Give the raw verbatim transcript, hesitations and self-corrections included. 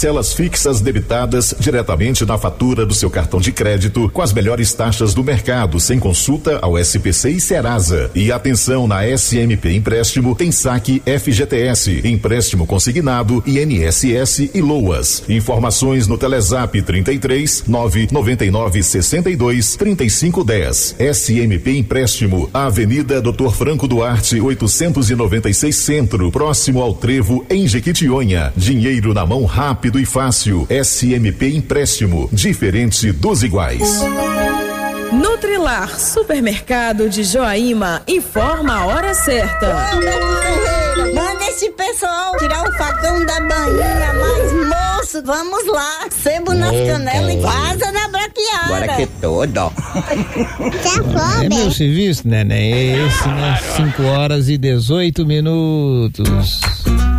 Parcelas fixas debitadas diretamente na fatura do seu cartão de crédito com as melhores taxas do mercado, sem consulta ao S P C e Serasa. E atenção, na S M P Empréstimo tem saque F G T S, empréstimo consignado, I N S S e LOAS. Informações no Telezap trinta e três, nove nove nove, sessenta e dois, trinta e cinco dez. S M P Empréstimo, Avenida doutor Franco Duarte, oitocentos e noventa e seis Centro, próximo ao Trevo, em Jequitinhonha. Dinheiro na mão rápido e fácil. S M P Empréstimo, diferente dos iguais. Nutrilar, supermercado de Joaíma, informa a hora certa. Ô, manda esse pessoal tirar o facão da bainha, mas moço, vamos lá, sebo nas canelas e vaza na braquiara. Agora que tudo. É meu serviço, neném, é esse, né? cinco horas e dezoito minutos.